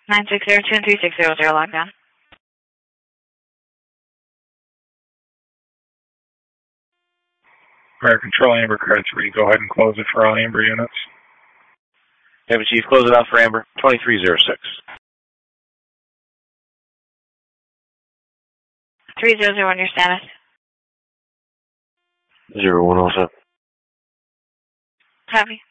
960-2360, lockdown. Fire Control, Amber Card 3. Go ahead and close it for all Amber units. Amber Chief, close it out for Amber. 2306. 3001, your status. 0107. Copy.